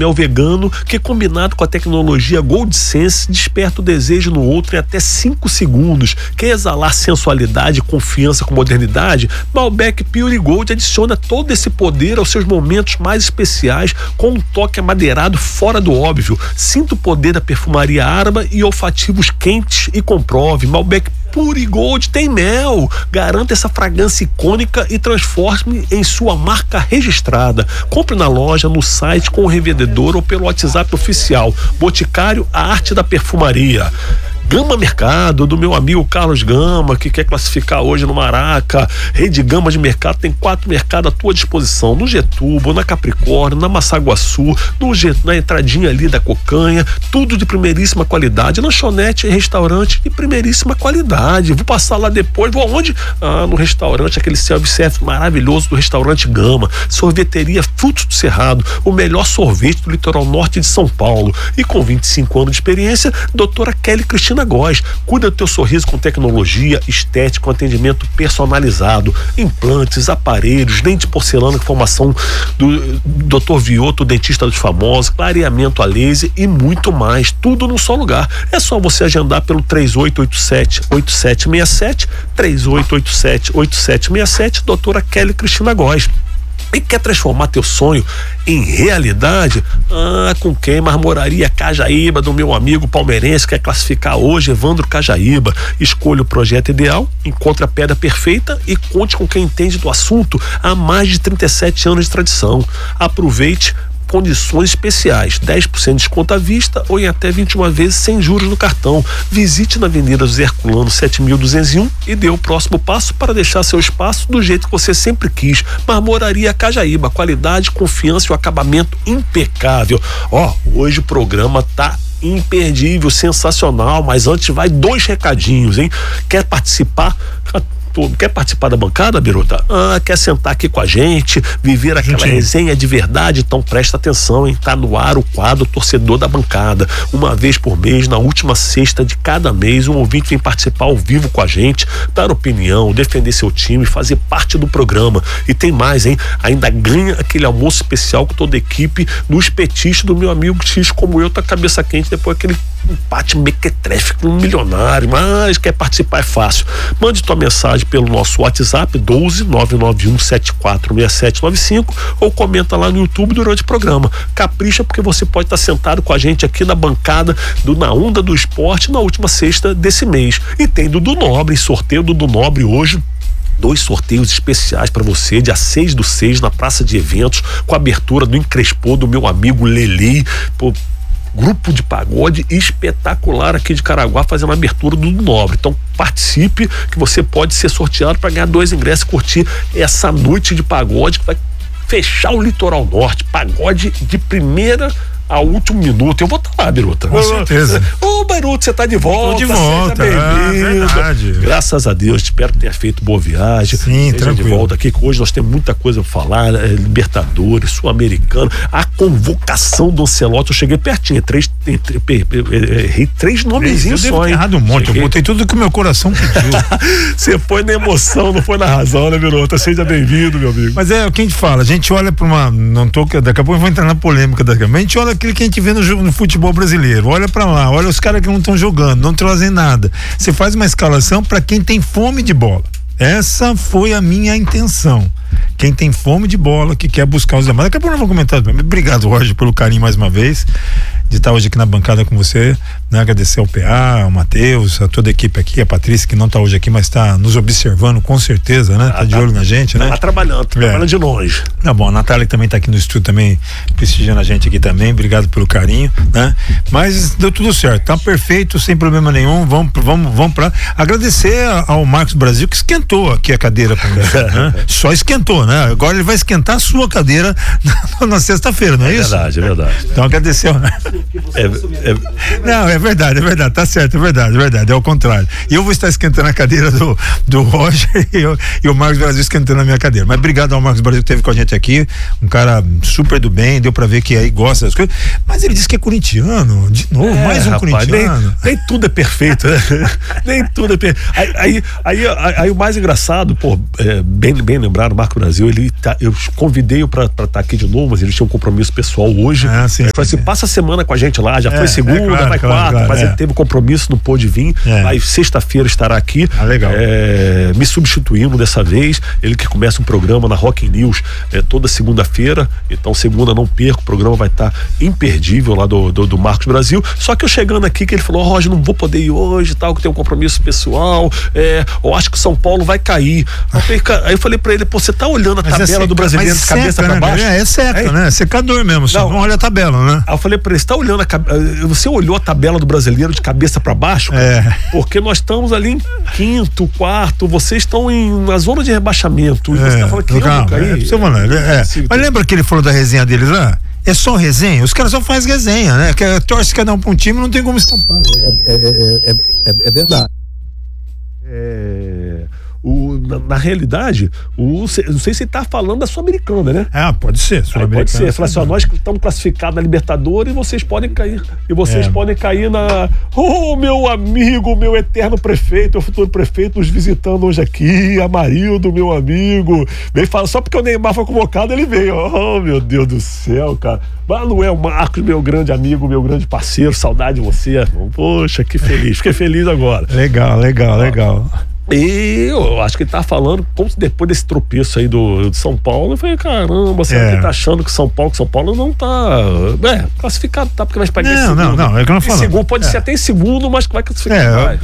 mel vegano que, combinado com a tecnologia Gold Sense, desperta o desejo no outro em até 5 segundos. Quer exalar sensualidade e confiança com modernidade? Malbec Pure Gold adiciona todo esse poder aos seus momentos mais especiais com um toque amadeirado fora do óbvio. Sinta o poder da perfumaria árabe e olfativos quentes e comprove. Malbec Pure Gold tem mel. Garanta essa fragrância icônica e transforme em sua marca registrada. Compre na loja, no site com o revendedor ou pelo WhatsApp oficial. Boticário, a arte da perfumaria. Gama Mercado, do meu amigo Carlos Gama, que quer classificar hoje no Maraca. Rede Gama de Mercado, tem 4 mercados à tua disposição, no Getúbal, na Capricórnio, na Massaguaçu, na entradinha ali da Cocanha, tudo de primeiríssima qualidade, lanchonete e restaurante de primeiríssima qualidade. Vou passar lá depois, vou aonde? No restaurante, aquele self-service maravilhoso do restaurante Gama. Sorveteria Frutos do Cerrado, o melhor sorvete do litoral norte de São Paulo. E com 25 anos de experiência, doutora Kelly Cristina Góes. Cuida do teu sorriso com tecnologia, estética, com atendimento personalizado, implantes, aparelhos, dente de porcelana com formação do Dr. Vioto, dentista dos famosos, clareamento a laser e muito mais, tudo num só lugar. É só você agendar pelo 3887-8767, 3887-8767, doutora Kelly Cristina Góes. E quer transformar teu sonho em realidade? Com quem? Marmoraria Cajaíba, do meu amigo palmeirense, quer classificar hoje, Evandro Cajaíba. Escolha o projeto ideal, encontre a pedra perfeita e conte com quem entende do assunto há mais de 37 anos de tradição. Aproveite condições especiais, 10% de desconto à vista ou em até 21 vezes sem juros no cartão. Visite na Avenida José Herculano 7201 e dê o próximo passo para deixar seu espaço do jeito que você sempre quis. Marmoraria Cajaíba, qualidade, confiança e o acabamento impecável. Hoje o programa tá imperdível, sensacional, mas antes vai 2 recadinhos, hein? Quer participar? Quer participar da bancada, Biruta? Quer sentar aqui com a gente, viver aquela resenha de verdade? Então presta atenção, hein? Tá no ar o quadro Torcedor da Bancada. Uma vez por mês, na última sexta de cada mês, um ouvinte vem participar ao vivo com a gente, dar opinião, defender seu time, fazer parte do programa. E tem mais, hein? Ainda ganha aquele almoço especial com toda a equipe no espetício do meu amigo X, como eu, tá cabeça quente depois aquele empate mequetrefe com um milionário. Mas quer participar é fácil. Mande tua mensagem pelo nosso WhatsApp 12-991-746795 ou comenta lá no YouTube durante o programa. Capricha, porque você pode estar sentado com a gente aqui na bancada Na Onda do Esporte na última sexta desse mês. E tem Dudu Nobre, sorteio do Dudu Nobre hoje. 2 sorteios especiais para você, dia 6/6 na Praça de Eventos, com a abertura do Encrespô do meu amigo Leli. Grupo de pagode espetacular aqui de Caraguá, fazendo a abertura do Nobre. Então participe, que você pode ser sorteado para ganhar 2 ingressos e curtir essa noite de pagode que vai fechar o litoral norte. Pagode de primeira ao último minuto. Eu vou estar lá, Biruta. Com certeza. Biruta, você tá de volta. Tô de volta. Verdade. Graças a Deus, espero que tenha feito boa viagem. Sim, seja tranquilo. de volta aqui, que hoje nós temos muita coisa pra falar, Libertadores, Sul-Americano, a convocação do Ancelotti, eu cheguei pertinho, errei 3 nomezinhos só, hein? Errado um monte, eu botei tudo que o meu coração pediu. Você foi na emoção, não foi na razão, né, Biruta? Seja bem-vindo, meu amigo. Mas é o que a gente fala, a gente olha pra daqui a pouco eu vou entrar na polêmica mas a gente olha aquilo que a gente vê no futebol brasileiro, olha pra lá, olha os caras que não estão jogando, não trazem nada. Você faz uma escalação pra quem tem fome de bola. Essa foi a minha intenção. Quem tem fome de bola, que quer buscar os demais. Daqui a pouco eu vou comentar. Obrigado, Roger, pelo carinho mais uma vez de estar hoje aqui na bancada com você, né? Agradecer ao PA, ao Matheus, a toda a equipe aqui, a Patrícia, que não está hoje aqui, mas está nos observando com certeza, né? Tá de olho na gente, né? Tá trabalhando de longe. Tá bom, a Natália também tá aqui no estúdio também, prestigiando a gente aqui também, obrigado pelo carinho, né? Mas deu tudo certo, tá perfeito, sem problema nenhum, vamos pra agradecer ao Marcos Brasil, que esquentou aqui a cadeira pra mim, né? Só esquentou, né? Agora ele vai esquentar a sua cadeira na sexta-feira, não é isso? É verdade. Então agradecer, né? Não, verdade, tá certo, é verdade, é o contrário. E eu vou estar esquentando a cadeira do Roger e o Marcos Brasil esquentando a minha cadeira. Mas obrigado ao Marcos Brasil que esteve com a gente aqui, um cara super do bem, deu pra ver que aí gosta das coisas, mas ele disse que é corintiano, de novo, mais um corintiano. Nem tudo é perfeito, né? Nem tudo é perfeito. Aí o mais engraçado, bem lembrado, o Marcos Brasil, eu convidei-o pra estar aqui de novo, mas ele tinha um compromisso pessoal hoje. Sim, falei assim, passa a semana com a gente lá, já foi segunda, vai quarta, mas ele teve compromisso, não pôde vir. Aí sexta-feira estará aqui. Legal. Me substituindo dessa vez, ele que começa um programa na Rock News toda segunda-feira, então segunda não perco, o programa vai estar imperdível lá do Marcos Brasil. Só que eu chegando aqui, que ele falou, Roger, não vou poder ir hoje, tal, que tem um compromisso pessoal, eu acho que o São Paulo vai cair. Aí eu falei pra ele, você tá olhando a tabela do Brasileiro de cabeça pra baixo? É seca, né? Secador mesmo, só não olha a tabela, né? Aí eu falei pra ele, você tá olhando você olhou a tabela do Brasileiro de cabeça pra baixo? Porque nós estamos ali em quinto, quarto, vocês estão na zona de rebaixamento, e você tá falando que eu vou cair. Mas lembra que ele falou da resenha deles lá? É só resenha? Os caras só fazem resenha, né? Que torce cada um pra um time, não tem como escapar. É verdade. Na realidade, não sei se ele tá falando da Sul-Americana, né? Pode ser. Pode ser. Fala assim, nós estamos classificados na Libertadores e vocês podem cair. E vocês podem cair na... meu amigo, meu eterno prefeito, o futuro prefeito nos visitando hoje aqui, Amarildo, meu amigo. Vem falar, só porque o Neymar foi convocado, ele veio. Meu Deus do céu, cara. Manuel Marcos, meu grande amigo, meu grande parceiro, saudade de você. Poxa, que feliz. Fiquei feliz agora. Legal. E eu acho que ele tá falando, como se depois desse tropeço aí do São Paulo, eu falei, caramba, será que ele tá achando que São Paulo não tá classificado, tá? Porque vai pegar esse segundo. Não, é que eu não falo. Segundo, pode ser até em segundo, mas vai classificar.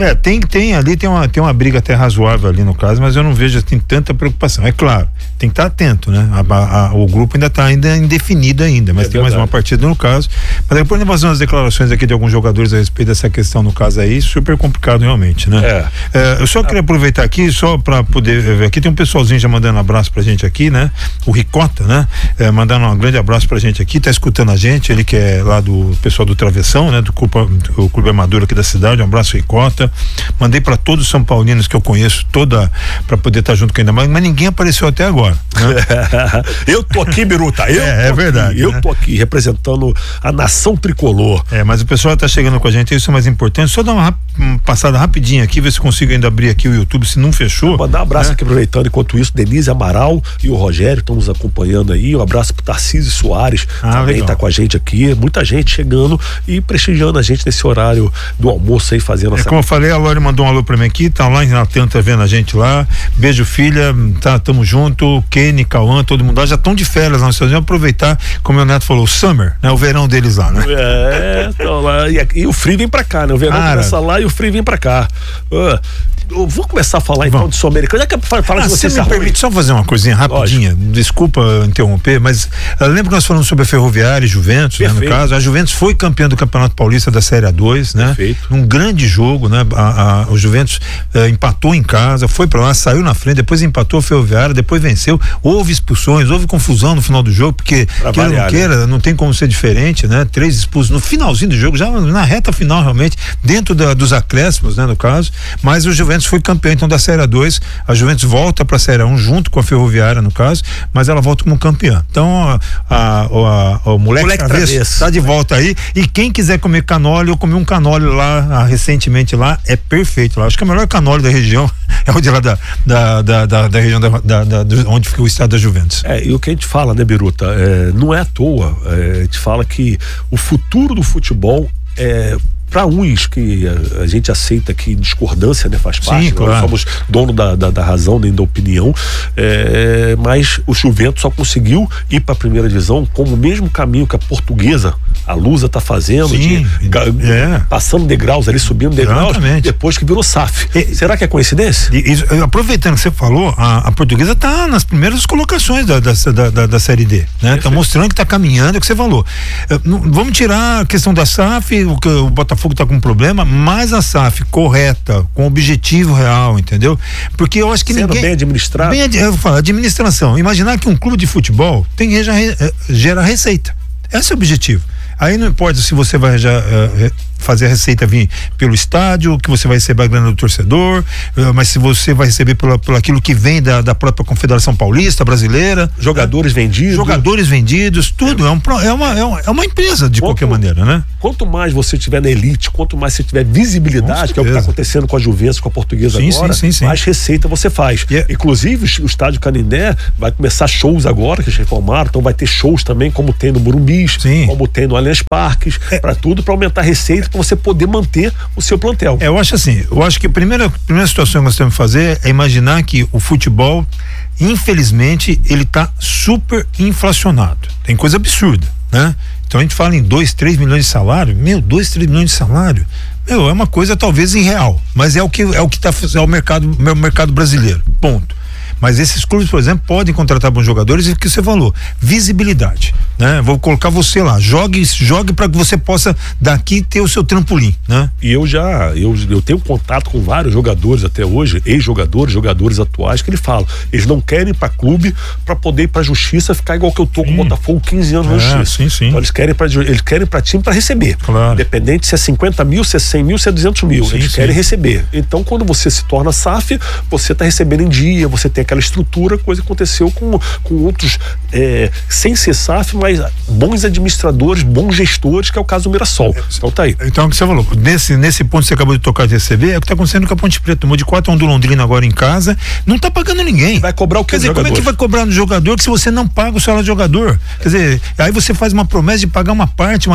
Tem uma briga até razoável ali no caso, mas eu não vejo assim tanta preocupação. É claro, tem que estar atento, né? O grupo ainda tá indefinido ainda, mas tem mais uma partida no caso. Mas depois nós vamos umas declarações aqui de alguns jogadores a respeito dessa questão no caso aí, super complicado realmente, né? Eu só queria aproveitar aqui só para poder ver, aqui tem um pessoalzinho já mandando abraço pra gente aqui, né? O Ricota, né? Mandando um grande abraço pra gente aqui, tá escutando a gente, ele que é lá do pessoal do Travessão, né? Do Clube Amador aqui da cidade, um abraço, Ricota. Mandei para todos os São Paulinos que eu conheço, para poder estar junto com ainda mais, mas ninguém apareceu até agora, né? Eu tô aqui, Biruta, verdade. Eu tô aqui representando a nação tricolor. Mas o pessoal tá chegando com a gente, isso é mais importante. Só dar uma passada rapidinho aqui, ver se consigo ainda abrir aqui o YouTube, se não fechou. Vou mandar um abraço aqui, aproveitando, enquanto isso, Denise Amaral e o Rogério estão nos acompanhando aí. Um abraço pro Tarcísio Soares, também legal. Tá com a gente aqui. Muita gente chegando e prestigiando a gente nesse horário do almoço aí, fazendo essa... Como eu falei, a Lore mandou um alô pra mim aqui, tá lá em Natan, tá vendo a gente lá. Beijo, filha, tamo junto. Kenny, Cauã, todo mundo lá, já estão de férias lá nos Estados Unidos. Aproveitar, como o Neto falou, o summer, né? O verão deles lá, né? Então lá. E o frio vem pra cá, né? O verão começa lá e o frio vem pra cá. Eu vou começar a falar então de Sul-Americana. Já que fala de você me permite só fazer uma coisinha rapidinha? Lógico. Desculpa interromper, mas lembra que nós falamos sobre a Ferroviária e Juventus, né, no caso? A Juventus foi campeã do Campeonato Paulista da Série A2, né? Perfeito. Um grande jogo, né? O Juventus empatou em casa, foi pra lá, saiu na frente, depois empatou a Ferroviária, depois venceu. Houve expulsões, houve confusão no final do jogo, porque queira ou não queira, não tem como ser diferente, né? 3 expulsos no finalzinho do jogo, já na reta final realmente, dentro dos acréscimos, né? No caso, mas o Juventus foi campeão então da Série A2, a Juventus volta pra Série A1 junto com a Ferroviária no caso, mas ela volta como campeã. Então o moleque Travesso tá de volta aí, e quem quiser comer canole, eu comi um canole lá recentemente lá, é perfeito lá, acho que é o melhor canole da região é o de lá da região onde fica o estado da Juventus. E o que a gente fala, né, Biruta, não é à toa, a gente fala que o futuro do futebol para uns que a gente aceita que discordância, né, faz parte, claro. Nós somos dono da razão, nem da opinião, mas o Juventus só conseguiu ir para a primeira divisão como o mesmo caminho que a Portuguesa, a Lusa, tá fazendo, passando degraus ali, subindo degraus. Exatamente. Depois que virou SAF. Será que é coincidência? Aproveitando que você falou, a Portuguesa tá nas primeiras colocações da Série D, né? Tá mostrando que tá caminhando, é o que você falou. Vamos tirar a questão da SAF, o Botafogo tá com um problema, mas a SAF correta, com objetivo real, entendeu? Porque eu acho que sendo bem administrado. Eu vou falar, administração. Imaginar que um clube de futebol tem que gerar receita. Esse é o objetivo. Aí não importa se você vai fazer a receita vir pelo estádio, que você vai receber a grana do torcedor, mas se você vai receber por aquilo que vem da própria Confederação Paulista, brasileira. Jogadores vendidos, tudo. É uma empresa, de qualquer maneira, né? Quanto mais você tiver na elite, quanto mais você tiver visibilidade, que é o que está acontecendo com a Juventus, com a Portuguesa agora, mais receita você faz. Inclusive, o estádio Canindé vai começar shows agora, que eles reformaram, então vai ter shows também, como tem no Morumbis, como tem no Allianz Parques, para tudo, para aumentar a receita, para você poder manter o seu plantel. Eu acho que a primeira situação que nós temos que fazer é imaginar que o futebol, infelizmente, ele tá super inflacionado. Tem coisa absurda, né? Então a gente fala em 2, 3 milhões de salário. 2, 3 milhões de salário. É uma coisa talvez irreal, mas é o que tá o mercado brasileiro. Ponto. Mas esses clubes, por exemplo, podem contratar bons jogadores, e o que você falou, visibilidade, né? Vou colocar você lá, jogue para que você possa daqui ter o seu trampolim, né? E eu tenho contato com vários jogadores até hoje, ex-jogadores, jogadores atuais, que eles não querem ir para clube para poder ir para justiça, ficar igual que eu tô com o Botafogo 15 anos na justiça. Sim. Então eles querem para time para receber. Claro. Independente se é 50 mil, se é 100 mil, se é 200 mil, eles querem receber. Então quando você se torna SAF, você tá recebendo em dia, você tem aquela estrutura, coisa que aconteceu com outros sem ser SAF, mas bons administradores, bons gestores, que é o caso do Mirassol. Então tá aí. Então o que você falou, nesse ponto que você acabou de tocar de receber, é o que tá acontecendo com a Ponte Preta. Tomou de 4-1 do Londrina agora em casa, não tá pagando ninguém. Vai cobrar o que? Quer dizer, como é que vai cobrar no jogador se você não paga o salário do jogador? Quer dizer, aí você faz uma promessa de pagar uma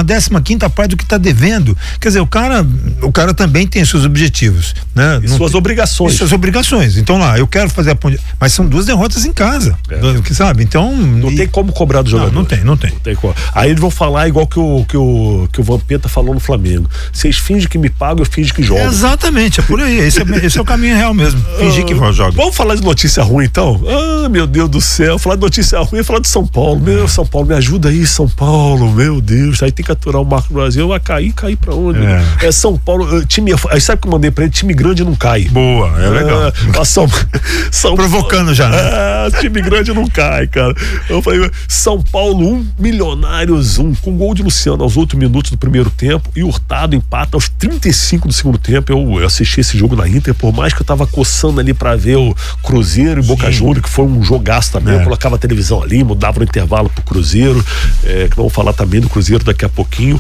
15ª parte do que tá devendo. Quer dizer, o cara também tem seus objetivos, né? E suas obrigações. Então lá, eu quero fazer a Ponte, mas são 2 derrotas em casa, sabe? Então não tem como cobrar do jogador. Não tem. Aí eles vão falar igual que o Vampeta falou no Flamengo. Vocês fingem que me pagam, eu finge que jogo. Exatamente, é por aí. Esse é o caminho real mesmo. Fingir que joga. Vamos falar de notícia ruim então? Meu Deus do céu, falar de notícia ruim é falar de São Paulo. São Paulo, me ajuda aí, São Paulo, meu Deus. Aí tem que aturar o Marco do Brasil, vai cair pra onde? É São Paulo, time, aí sabe o que eu mandei pra ele? Time grande não cai. Boa, é legal. São provocando já, né? Time grande não cai, cara. Eu falei, São Paulo 1, Milionários 1, com gol de Luciano aos 8 minutos do primeiro tempo e Hurtado empata aos 35 do segundo tempo. Eu assisti esse jogo na Inter, por mais que eu tava coçando ali pra ver o Cruzeiro e Boca Juniors, que foi um jogaço também. Eu colocava a televisão ali, mudava no intervalo pro Cruzeiro, que vamos falar também do Cruzeiro daqui a pouquinho.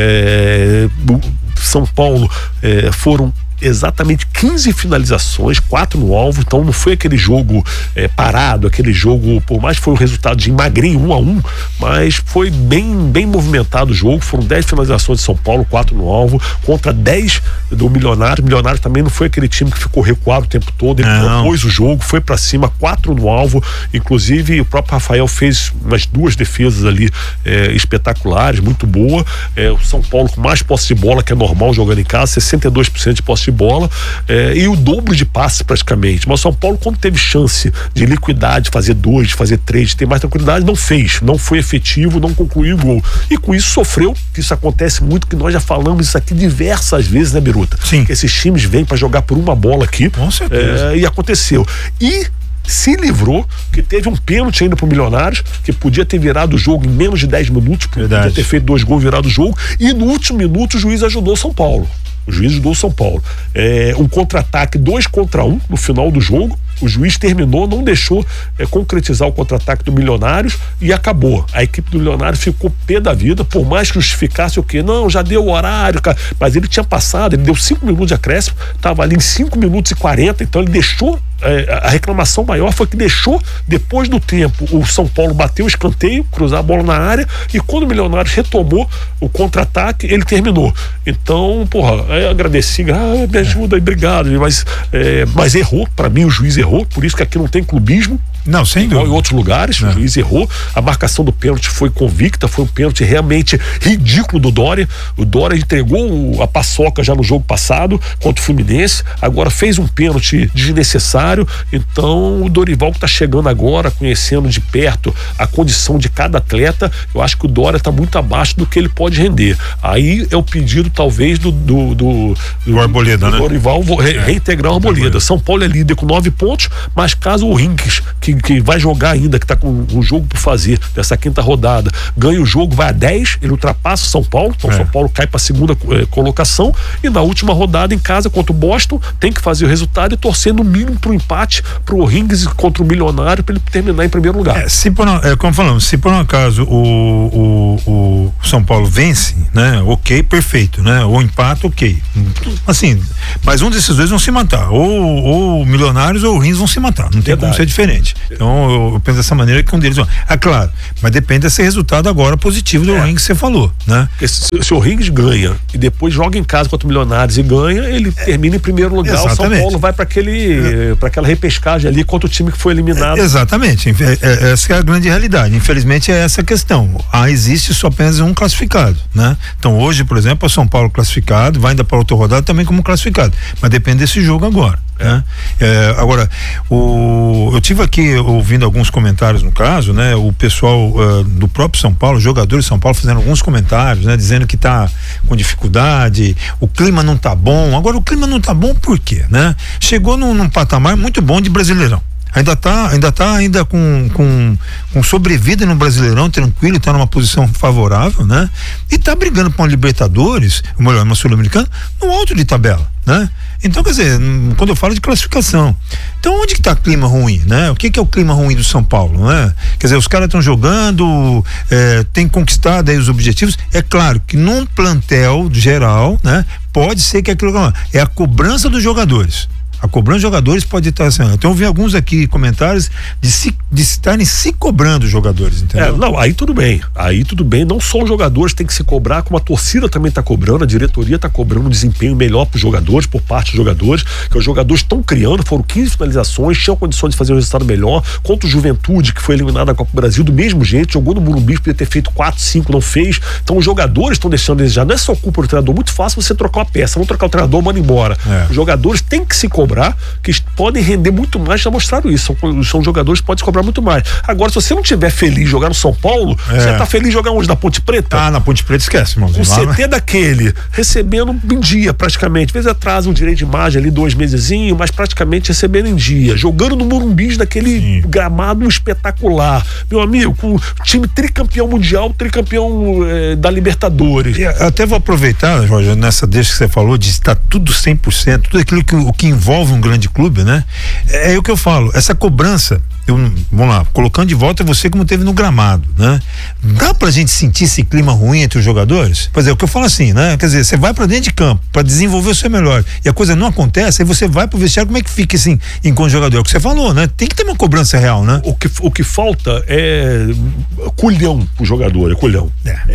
São Paulo foram exatamente 15 finalizações, 4 no alvo, então não foi aquele jogo parado, aquele jogo, por mais que foi um resultado de magrinho, 1-1, mas foi bem movimentado o jogo. Foram 10 finalizações de São Paulo, 4 no alvo, contra 10 do Milionário. O Milionário também não foi aquele time que ficou recuado o tempo todo, ele propôs o jogo, foi pra cima, 4 no alvo, inclusive o próprio Rafael fez umas 2 defesas ali espetaculares, muito boa. O São Paulo com mais posse de bola, que é normal jogando em casa, 62% de posse de bola, e o dobro de passes praticamente. Mas o São Paulo, quando teve chance de liquidar, de fazer 2, de fazer 3, de ter mais tranquilidade, não fez, não foi efetivo, não concluiu o gol, e com isso sofreu, que isso acontece muito, que nós já falamos isso aqui diversas vezes, né, Biruta? Sim. Que esses times vêm pra jogar por uma bola aqui, com certeza. E aconteceu. E se livrou, que teve um pênalti ainda pro Milionários, que podia ter virado o jogo em menos de 10 minutos, podia ter feito 2 gols, virado o jogo, e no último minuto o juiz ajudou o São Paulo. Um contra-ataque 2 contra 1 no final do jogo. O juiz terminou, não deixou concretizar o contra-ataque do Milionários e acabou. A equipe do Milionários ficou pé da vida, por mais que justificasse o quê? Não, já deu o horário, cara. Mas ele tinha passado, ele deu 5 minutos de acréscimo, estava ali em 5 minutos e 40, então ele deixou. A reclamação maior foi que deixou, depois do tempo, o São Paulo bateu o escanteio, cruzar a bola na área, e quando o Milionários retomou o contra-ataque, ele terminou. Então, agradeci, me ajuda aí, obrigado, mas errou, pra mim o juiz errou, por isso que aqui não tem clubismo. Não, sem dúvida. Em outros lugares, o juiz errou. A marcação do pênalti foi convicta, foi um pênalti realmente ridículo do Dória. O Dória entregou a paçoca já no jogo passado contra o Fluminense, agora fez um pênalti desnecessário. Então o Dorival, que está chegando agora, conhecendo de perto a condição de cada atleta, eu acho que o Dória está muito abaixo do que ele pode render. Aí é o pedido talvez do Arboleda, né? Dorival reintegrar o Arboleda. São Paulo é líder com 9 pontos, mas caso o Rinques, que que vai jogar ainda, que tá com o jogo por fazer dessa quinta rodada, ganha o jogo, vai a 10, ele ultrapassa o São Paulo, então o São Paulo cai para a segunda colocação, e na última rodada em casa contra o Boston tem que fazer o resultado e torcer no mínimo pro empate, pro O'Higgins contra o Milionário, para ele terminar em primeiro lugar. Como falamos, se por um acaso o São Paulo vence, né, ok, perfeito, né, ou empata, ok, assim, mas um desses dois vão se matar, ou Milionários ou O'Higgins vão se matar, não tem como ser diferente. Então eu penso dessa maneira que um deles claro, mas depende desse resultado agora positivo do O'Higgins que você falou, né? Se o O'Higgins ganha e depois joga em casa contra o Milionários e ganha, ele termina em primeiro lugar. Exatamente. O São Paulo vai para aquela repescagem ali contra o time que foi eliminado. Exatamente, essa é a grande realidade. Infelizmente é essa a questão. Existe só apenas um classificado, né? Então hoje, por exemplo, o São Paulo classificado, vai ainda para outra rodada também como classificado, mas depende desse jogo agora. Né? Agora, eu tive aqui ouvindo alguns comentários no caso, né? O pessoal do próprio São Paulo, jogadores de São Paulo fazendo alguns comentários, né? Dizendo que tá com dificuldade, o clima não tá bom. Agora, o clima não tá bom por quê, né? Chegou num patamar muito bom de Brasileirão. Ainda tá com sobrevida no Brasileirão, tranquilo, tá numa posição favorável, né? E tá brigando com a Libertadores, ou melhor, uma Sul-Americana, no alto de tabela, né? Então, quer dizer, quando eu falo de classificação, então onde que tá o clima ruim, né? O que é o clima ruim do São Paulo, né? Quer dizer, os caras estão jogando, tem conquistado aí os objetivos. É claro que num plantel geral, né? Pode ser que aquilo é a cobrança dos jogadores. A cobrança de jogadores pode estar assim. Então eu vi alguns aqui comentários de estarem se cobrando os jogadores, entendeu? Não, aí tudo bem. Não só os jogadores têm que se cobrar, como a torcida também está cobrando, a diretoria está cobrando um desempenho melhor para os jogadores, por parte dos jogadores, que os jogadores estão criando, foram 15 finalizações, tinham condições de fazer um resultado melhor, contra o Juventude, que foi eliminado da Copa do Brasil, do mesmo jeito, jogou no Morumbi, podia ter feito 4, 5, não fez. Então os jogadores estão deixando de desejar. Não é só culpa do treinador, muito fácil você trocar uma peça, vamos trocar o treinador, manda embora. Os jogadores têm que se cobrar, que podem render muito mais, já mostraram isso. São jogadores que podem se cobrar muito mais. Agora, se você não estiver feliz jogar no São Paulo, você tá feliz jogar onde? Na Ponte Preta? Na Ponte Preta esquece, irmão. O CT daquele, recebendo em dia, praticamente. Às vezes atrasa um direito de imagem ali, 2 mesezinhos, mas praticamente recebendo em dia. Jogando no Morumbi daquele gramado espetacular. Meu amigo, com o time tricampeão mundial, tricampeão da Libertadores. Eu até vou aproveitar, Jorge, deixa que você falou, de estar tudo 100%, tudo aquilo que envolve um grande clube, né? É o que eu falo, essa cobrança, vamos lá, colocando de volta você como teve no gramado, né? Dá pra gente sentir esse clima ruim entre os jogadores? Pois é, o que eu falo assim, né? Quer dizer, você vai pra dentro de campo pra desenvolver o seu melhor e a coisa não acontece, aí você vai pro vestiário, como é que fica assim, enquanto jogador? É o que você falou, né? Tem que ter uma cobrança real, né? O que falta é culhão pro jogador, é culhão.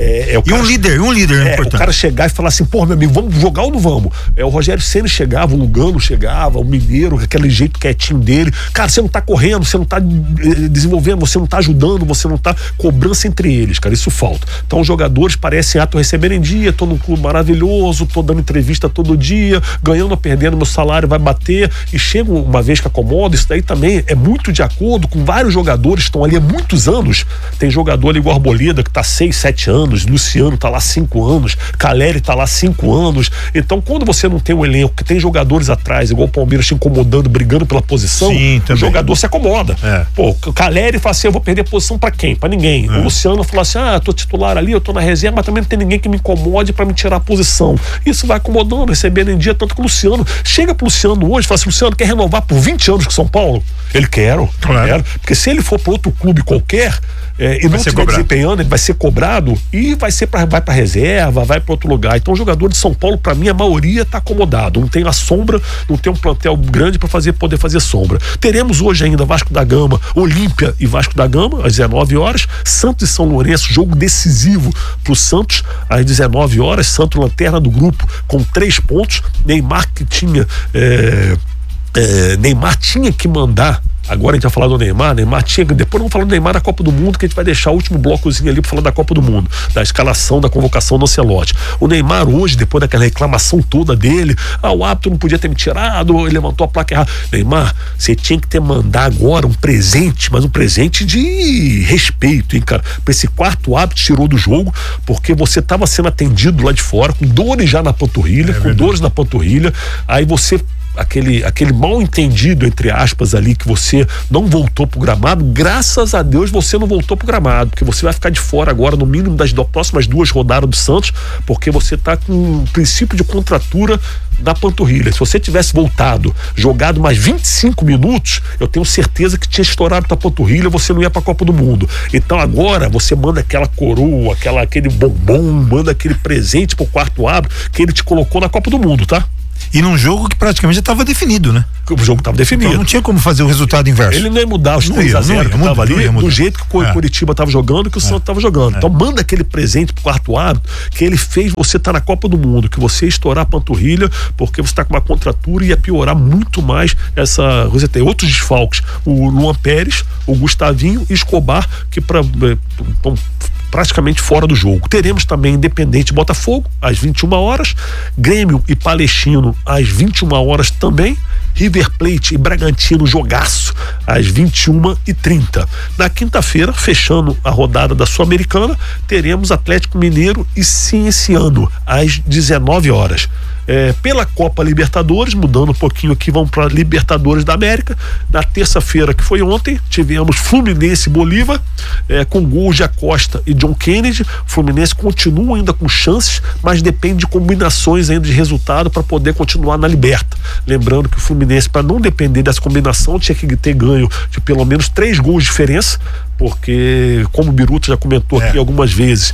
Um líder é importante. O cara chegar e falar assim, meu amigo, vamos jogar ou não vamos? O Rogério Ceni chegava, o Lugano chegava, o Mineiro, aquele jeito quietinho dele. Cara, você não tá correndo, você não tá desenvolvendo, você não tá ajudando, você não tá. Cobrança entre eles, cara, isso falta. Então os jogadores parecem, tô recebendo em dia, tô num clube maravilhoso, tô dando entrevista todo dia, ganhando ou perdendo, meu salário vai bater, e chega uma vez que acomoda, isso daí também é muito de acordo com vários jogadores que estão ali há muitos anos. Tem jogador ali igual Arboleda, que tá 6, 7 anos, Luciano tá lá 5 anos, Caleri tá lá 5 anos. Então quando você não tem um elenco que tem jogadores atrás, igual o Palmeiras te incomodando, brigando pela posição, o jogador se acomoda. O Caleri fala assim, eu vou perder posição pra quem? Pra ninguém. O Luciano fala assim, eu tô titular ali, eu tô na reserva, mas também não tem ninguém que me incomode pra me tirar a posição. Isso vai acomodando, recebendo em dia, tanto que o Luciano chega pro Luciano hoje e fala assim, Luciano, quer renovar por 20 anos com São Paulo? Ele quero. Porque se ele for para outro clube qualquer e não estiver desempenhando, ele vai ser cobrado e vai para reserva, vai para outro lugar. Então o jogador de São Paulo, para mim, a maioria está acomodado, não tem a sombra, não tem um plantel grande para poder fazer sombra. Teremos hoje ainda Vasco da Gama, Olímpia e Vasco da Gama às 19 horas, Santos e São Lourenço, jogo decisivo pro Santos às 19 horas, Santos lanterna do grupo com 3 pontos. Neymar tinha que mandar. Agora a gente vai falar do Neymar tinha, depois vamos falar do Neymar da Copa do Mundo, que a gente vai deixar o último blocozinho ali para falar da Copa do Mundo, da escalação, da convocação do Ancelotti. O Neymar hoje, depois daquela reclamação toda dele, o árbitro não podia ter me tirado, ele levantou a placa errada. Neymar, você tinha que ter mandado agora um presente, mas um presente de respeito, hein, cara? Pra esse quarto árbitro tirou do jogo, porque você estava sendo atendido lá de fora, com dores já na panturrilha, dores na panturrilha, aí você aquele mal entendido, entre aspas, ali, que você não voltou pro gramado, graças a Deus você não voltou pro gramado, porque você vai ficar de fora agora, no mínimo das próximas 2 rodadas do Santos, porque você tá com um princípio de contratura da panturrilha. Se você tivesse voltado, jogado mais 25 minutos, eu tenho certeza que tinha estourado tua panturrilha, você não ia pra Copa do Mundo. Então agora você manda aquela coroa, aquele bombom, manda aquele presente pro quarto árbitro que ele te colocou na Copa do Mundo, tá? E num jogo que praticamente já estava definido, né? O jogo estava definido. Então não tinha como fazer o resultado inverso. Ele não ia mudar os 3-0 que estava ali, do jeito que o Curitiba estava jogando e que o Santos estava jogando. Então manda aquele presente pro quarto árbitro que ele fez você estar na Copa do Mundo, que você ia estourar a panturrilha, porque você está com uma contratura e ia piorar muito mais essa. Você tem outros desfalques, o Luan Pérez, o Gustavinho e Escobar, que praticamente fora do jogo. Teremos também Independente Botafogo às 21 horas, Grêmio e Palestino às 21 horas também, River Plate e Bragantino jogaço às 21h30. Na quinta-feira, fechando a rodada da Sul-Americana, teremos Atlético Mineiro e Cienciano às 19 horas. Pela Copa Libertadores, mudando um pouquinho aqui, vamos para Libertadores da América. Na terça-feira, que foi ontem, tivemos Fluminense e Bolívar, com gols de Acosta e John Kennedy. Fluminense continua ainda com chances, mas depende de combinações ainda de resultado para poder continuar na Liberta. Lembrando que o Fluminense, para não depender dessa combinação, tinha que ter ganho de pelo menos 3 gols de diferença, porque, como o Biruta já comentou aqui algumas vezes,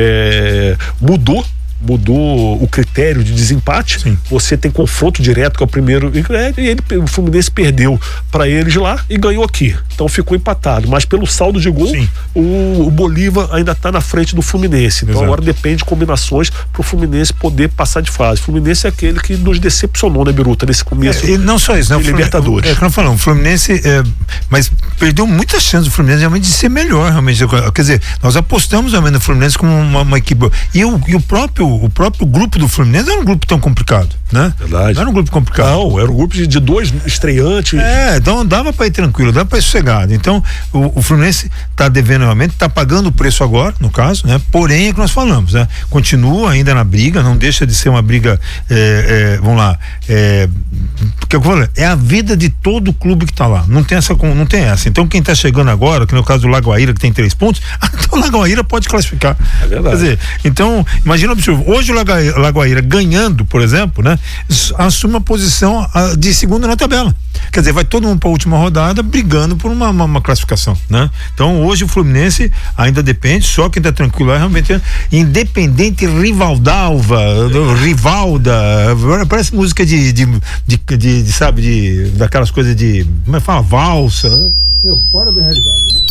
mudou o critério de desempate. Sim. Você tem confronto direto, que é o primeiro, e o Fluminense perdeu para eles lá e ganhou aqui, então ficou empatado, mas pelo saldo de gol, o Bolívar ainda está na frente do Fluminense. Então agora depende de combinações para o Fluminense poder passar de fase. O Fluminense é aquele que nos decepcionou, né, Biruta, nesse começo e não só isso, né, Libertadores. Como falamos, o Fluminense mas perdeu muitas chances do Fluminense realmente de ser melhor, realmente. Quer dizer, nós apostamos realmente no Fluminense como uma equipe, e o próprio grupo do Fluminense não era um grupo tão complicado, né? Verdade. Não era um grupo complicado. Não, era um grupo de 2 estreantes. Então dava para ir tranquilo, dava para ir sossegado. Então o Fluminense está devendo realmente, está pagando o preço agora, no caso, né? Porém, é que nós falamos, né? Continua ainda na briga, não deixa de ser uma briga, vamos lá, porque eu falei, é a vida de todo clube que está lá, não tem essa. Então quem está chegando agora, que no caso do Lagoaíra, que tem 3 pontos, então o Lagoaíra pode classificar. É verdade. Quer dizer, então, imagina o absurdo. Hoje o Lagoaíra ganhando, por exemplo, né, assume uma posição de segundo na tabela. Quer dizer, vai todo mundo para a última rodada brigando por uma classificação, né? Então hoje o Fluminense ainda depende, só quem está tranquilo é realmente Independente Rivaldalva, Rivalda, parece música sabe, daquelas coisas de, como é que fala, valsa, fora da realidade, né?